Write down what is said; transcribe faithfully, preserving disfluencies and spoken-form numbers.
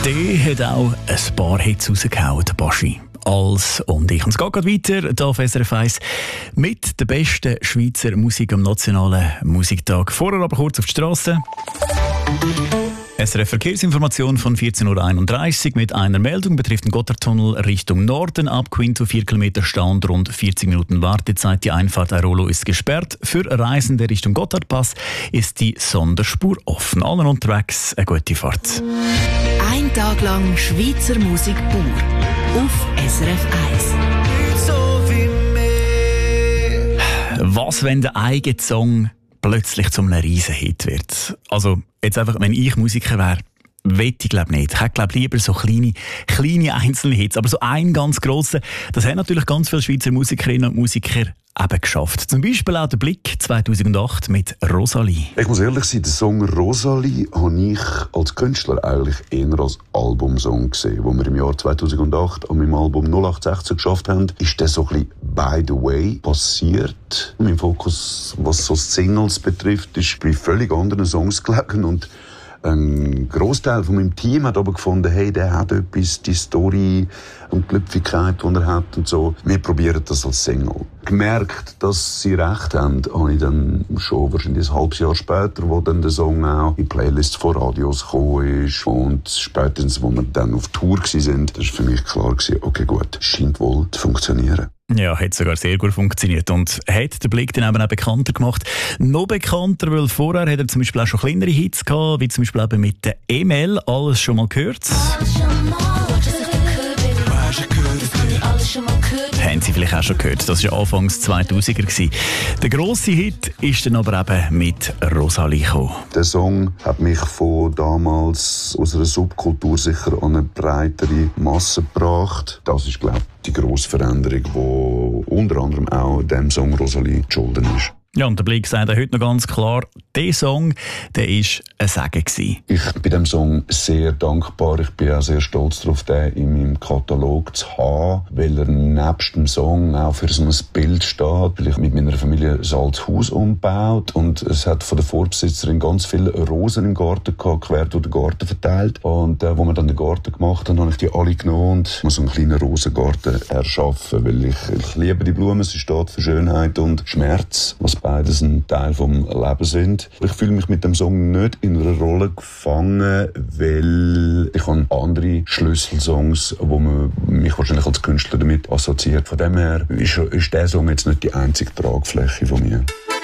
Der hat auch ein paar Hits rausgehauen, der Baschi. Als und ich. Und es geht gerade weiter hier auf S R F eins mit der besten Schweizer Musik am Nationalen Musiktag. Vorher aber kurz auf die Strasse. S R F Verkehrsinformation von vierzehn Uhr einunddreißig mit einer Meldung betrifft den Gotthardtunnel Richtung Norden. Ab Quinto vier Kilometer Stau und rund vierzig Minuten Wartezeit. Die Einfahrt Airolo ist gesperrt. Für Reisende Richtung Gotthardpass ist die Sonderspur offen. Allen unterwegs eine gute Fahrt. Ein Tag lang Schweizer Musik pur auf S R F eins. So wie mehr. Was, wenn der eigene Song plötzlich zum einem Riesenhit wird? Also, jetzt einfach, wenn ich Musiker wäre, wette ich glaube nicht. Ich hätte glaube lieber so kleine, kleine einzelne Hits. Aber so ein ganz grosser, das haben natürlich ganz viele Schweizer Musikerinnen und Musiker eben geschafft. Zum Beispiel auch der Blick zweitausendacht mit Rosalie. Ich muss ehrlich sein, den Song Rosalie habe ich als Künstler eigentlich eher als Albumsong gesehen. Wo wir im Jahr zweitausendacht an meinem Album null acht sechzehn geschafft haben, ist das so ein bisschen by the way passiert. Mein Fokus, was so Singles betrifft, ist bei völlig anderen Songs gelegen und ein Grossteil von meinem Team hat aber gefunden, hey, der hat etwas, die Story und die Glücklichkeit, die er hat und so. Wir probieren das als Single. Gemerkt, dass sie recht haben, habe ich dann schon wahrscheinlich ein halbes Jahr später, wo dann der Song auch in Playlists von Radios gekommen ist und spätestens, wo wir dann auf Tour waren, das war für mich klar gewesen, okay gut, scheint wohl zu funktionieren. Ja, hat sogar sehr gut funktioniert und hat den Blick dann eben auch bekannter gemacht. Noch bekannter, weil vorher hat er zum Beispiel auch schon kleinere Hits gehabt, wie zum Beispiel eben mit der Emel, «Alles schon mal gehört». Haben Sie vielleicht auch schon gehört. Das war ja Anfangs zweitausender gewesen. Der grosse Hit ist dann aber eben mit Rosalie gekommen. Der Song hat mich von damals aus einer Subkultur sicher an eine breitere Masse gebracht. Das ist, glaube ich, die grosse Veränderung, die unter anderem auch dem Song Rosalie zu schulden ist. Ja, und der Blick sagt heute noch ganz klar, dieser Song, der war ein Segen gewesen. Ich bin dem Song sehr dankbar. Ich bin auch sehr stolz darauf, den in meinem Katalog zu haben, weil er nebst dem Song auch für so ein Bild steht, weil ich mit meiner Familie ein altes Haus umgebaut und es hat von der Vorbesitzerin ganz viele Rosen im Garten gehabt, quer durch den Garten verteilt. Und äh, wo wir dann den Garten gemacht haben, habe ich die alle genommen und so einen kleinen Rosengarten erschaffen, weil ich, ich liebe die Blumen, sie steht für Schönheit und Schmerz, was beides ein Teil vom Leben sind. Ich fühle mich mit dem Song nicht in einer Rolle gefangen, weil ich habe andere Schlüsselsongs, wo man mich wahrscheinlich als Künstler damit assoziiert. Von dem her ist, ist der Song jetzt nicht die einzige Tragfläche von mir.